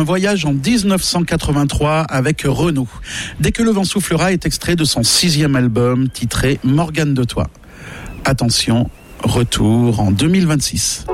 un voyage en 1983 avec Renaud. Dès que le vent soufflera est extrait de son 6e album titré Morgane de toi. Attention, retour en 2026.